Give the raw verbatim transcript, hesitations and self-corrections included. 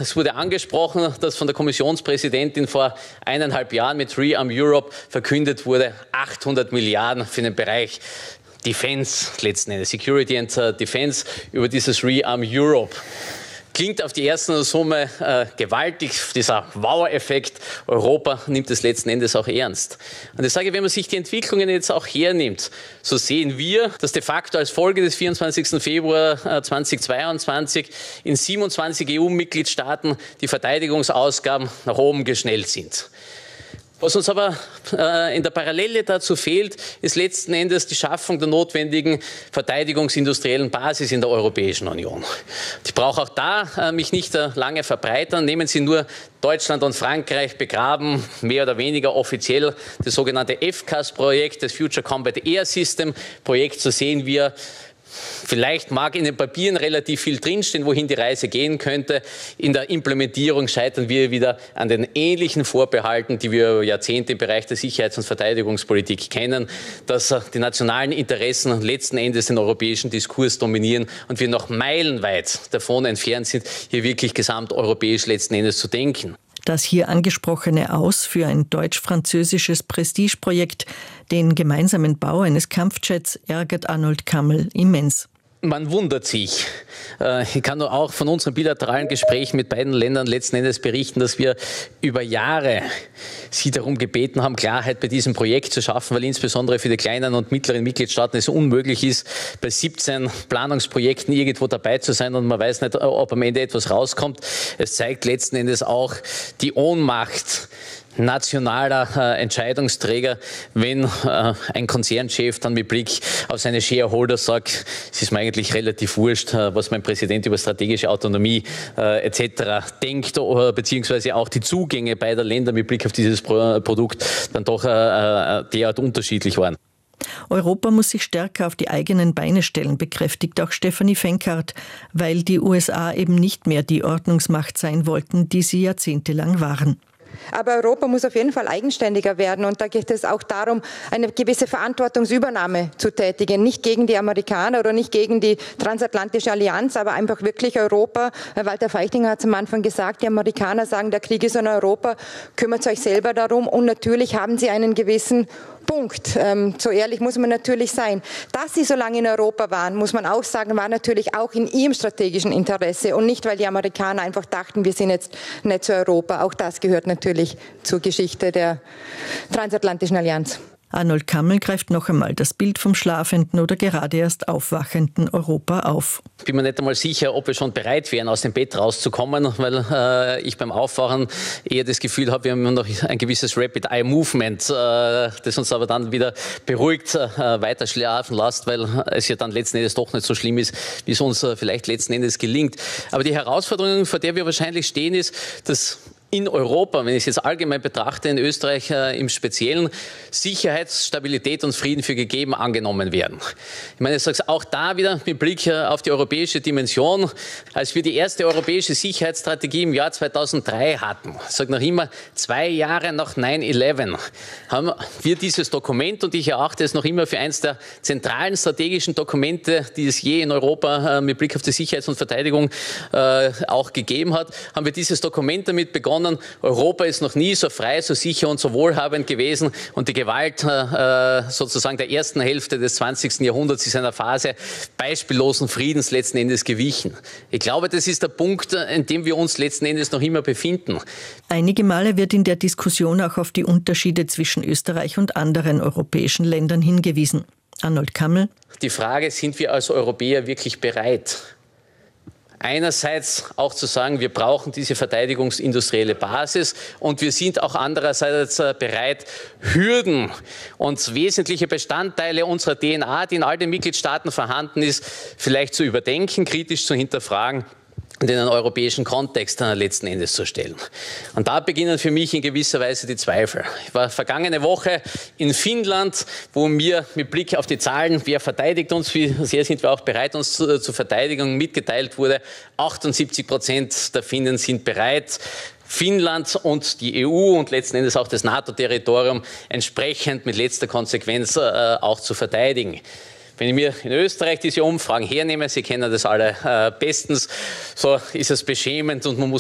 Es wurde angesprochen, dass von der Kommissionspräsidentin vor eineinhalb Jahren mit Rearm Europe verkündet wurde, achthundert Milliarden für den Bereich Defense, letzten Endes Security and Defense, über dieses Rearm Europe. Klingt auf die erste Summe äh, gewaltig, dieser Wow-Effekt. Europa nimmt es letzten Endes auch ernst. Und ich sage, wenn man sich die Entwicklungen jetzt auch hernimmt, so sehen wir, dass de facto als Folge des vierundzwanzigsten Februar zweitausendzweiundzwanzig in siebenundzwanzig E U-Mitgliedstaaten die Verteidigungsausgaben nach oben geschnellt sind. Was uns aber äh, in der Parallele dazu fehlt, ist letzten Endes die Schaffung der notwendigen verteidigungsindustriellen Basis in der Europäischen Union. Ich brauche auch da äh, mich nicht äh, lange verbreitern. Nehmen Sie nur Deutschland und Frankreich begraben, mehr oder weniger offiziell, das sogenannte F C A S-Projekt, das Future Combat Air System Projekt. So sehen wir, vielleicht mag in den Papieren relativ viel drinstehen, wohin die Reise gehen könnte. In der Implementierung scheitern wir wieder an den ähnlichen Vorbehalten, die wir über Jahrzehnte im Bereich der Sicherheits- und Verteidigungspolitik kennen, dass die nationalen Interessen letzten Endes den europäischen Diskurs dominieren und wir noch meilenweit davon entfernt sind, hier wirklich gesamteuropäisch letzten Endes zu denken. Das hier angesprochene Aus für ein deutsch-französisches Prestigeprojekt, den gemeinsamen Bau eines Kampfjets, ärgert Arnold Kammel immens. Man wundert sich. Ich kann nur auch von unseren bilateralen Gesprächen mit beiden Ländern letzten Endes berichten, dass wir über Jahre sie darum gebeten haben, Klarheit bei diesem Projekt zu schaffen, weil insbesondere für die kleinen und mittleren Mitgliedstaaten es unmöglich ist, bei siebzehn Planungsprojekten irgendwo dabei zu sein und man weiß nicht, ob am Ende etwas rauskommt. Es zeigt letzten Endes auch die Ohnmacht nationaler äh, Entscheidungsträger, wenn äh, ein Konzernchef dann mit Blick auf seine Shareholder sagt, es ist mir eigentlich relativ wurscht, äh, was mein Präsident über strategische Autonomie äh, et cetera denkt, oder beziehungsweise auch die Zugänge beider Länder mit Blick auf dieses Pro Produkt dann doch äh, derart unterschiedlich waren. Europa muss sich stärker auf die eigenen Beine stellen, bekräftigt auch Stefanie Fenkart, weil die U S A eben nicht mehr die Ordnungsmacht sein wollten, die sie jahrzehntelang waren. Aber Europa muss auf jeden Fall eigenständiger werden und da geht es auch darum, eine gewisse Verantwortungsübernahme zu tätigen. Nicht gegen die Amerikaner oder nicht gegen die transatlantische Allianz, aber einfach wirklich Europa. Walter Feichtinger hat es am Anfang gesagt, die Amerikaner sagen, der Krieg ist in Europa, kümmert euch selber darum und natürlich haben sie einen gewissen Punkt. Ähm, so ehrlich muss man natürlich sein. Dass sie so lange in Europa waren, muss man auch sagen, war natürlich auch in ihrem strategischen Interesse und nicht, weil die Amerikaner einfach dachten, wir sind jetzt nicht zu Europa. Auch das gehört natürlich zur Geschichte der transatlantischen Allianz. Arnold Kammel greift noch einmal das Bild vom schlafenden oder gerade erst aufwachenden Europa auf. Ich bin mir nicht einmal sicher, ob wir schon bereit wären, aus dem Bett rauszukommen, weil äh, ich beim Aufwachen eher das Gefühl habe, wir haben noch ein gewisses Rapid-Eye-Movement, äh, das uns aber dann wieder beruhigt äh, weiter schlafen lässt, weil es ja dann letzten Endes doch nicht so schlimm ist, wie es uns äh, vielleicht letzten Endes gelingt. Aber die Herausforderung, vor der wir wahrscheinlich stehen, ist, dass in Europa, wenn ich es jetzt allgemein betrachte, in Österreich äh, im Speziellen, Sicherheit, Stabilität und Frieden für gegeben angenommen werden. Ich meine, ich sage es auch da wieder mit Blick äh, auf die europäische Dimension. Als wir die erste europäische Sicherheitsstrategie im Jahr zweitausenddrei hatten, ich sage noch immer, zwei Jahre nach neun elf, haben wir dieses Dokument, und ich erachte es noch immer für eines der zentralen strategischen Dokumente, die es je in Europa äh, mit Blick auf die Sicherheits- und Verteidigung äh, auch gegeben hat, haben wir dieses Dokument damit begonnen, Europa ist noch nie so frei, so sicher und so wohlhabend gewesen und die Gewalt äh, sozusagen der ersten Hälfte des zwanzigsten Jahrhunderts ist einer Phase beispiellosen Friedens letzten Endes gewichen. Ich glaube, das ist der Punkt, in dem wir uns letzten Endes noch immer befinden. Einige Male wird in der Diskussion auch auf die Unterschiede zwischen Österreich und anderen europäischen Ländern hingewiesen. Arnold Kammel. Die Frage, sind wir als Europäer wirklich bereit? Einerseits auch zu sagen, wir brauchen diese verteidigungsindustrielle Basis und wir sind auch andererseits bereit, Hürden und wesentliche Bestandteile unserer D N A, die in all den Mitgliedstaaten vorhanden ist, vielleicht zu überdenken, kritisch zu hinterfragen und in einen europäischen Kontext letzten Endes zu stellen. Und da beginnen für mich in gewisser Weise die Zweifel. Ich war vergangene Woche in Finnland, wo mir mit Blick auf die Zahlen, wer verteidigt uns, wie sehr sind wir auch bereit, uns zu, zu verteidigen, mitgeteilt wurde, achtundsiebzig Prozent der Finnen sind bereit, Finnland und die E U und letzten Endes auch das NATO-Territorium entsprechend mit letzter Konsequenz äh, auch zu verteidigen. Wenn ich mir in Österreich diese Umfragen hernehme, Sie kennen das alle äh, bestens, so ist es beschämend und man muss